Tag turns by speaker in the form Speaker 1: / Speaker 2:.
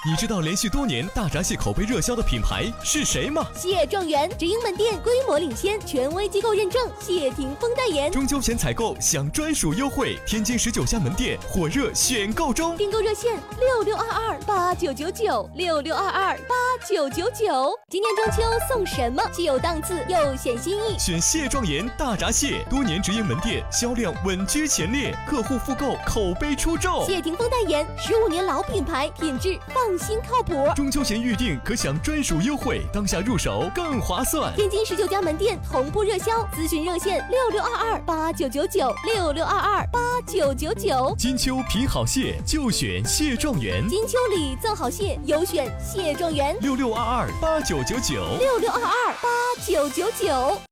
Speaker 1: 你知道连续多年大闸蟹口碑热销的品牌是谁吗？
Speaker 2: 蟹状元直营门店规模领先，权威机构认证，谢霆锋代言。
Speaker 1: 中秋前采购享专属优惠，天津19家门店火热选购中，
Speaker 2: 订购热线66228999，66228999。今年中秋送什么既有档次又显心意？
Speaker 1: 选蟹状元大闸蟹，多年直营门店销量稳居前列，客户复购口碑出众。
Speaker 2: 谢霆锋代言，15年老品牌，品质放心靠谱。
Speaker 1: 中秋前预订可享专属优惠，当下入手更划算。
Speaker 2: 天津19家门店同步热销，咨询热线66228999，66228999。
Speaker 1: 金秋品好蟹就选蟹状元，
Speaker 2: 金秋礼赠好蟹有选蟹状元
Speaker 1: ，66228999，66228999。